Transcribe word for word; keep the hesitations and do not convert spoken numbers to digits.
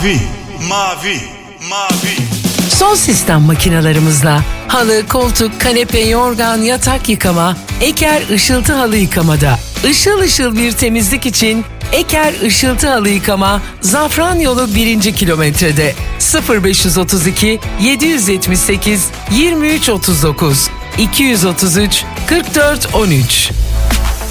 Mavi, mavi, mavi. Son sistem makinalarımızla halı, koltuk, kanepe, yorgan, yatak yıkama, Eker Işıltı Halı Yıkamada. Işıl ışıl bir temizlik için Eker Işıltı Halı Yıkama, Zafran Yolu birinci kilometrede. sıfır beş otuz iki yedi yetmiş sekiz yirmi üç otuz dokuz iki otuz üç kırk dört on üç.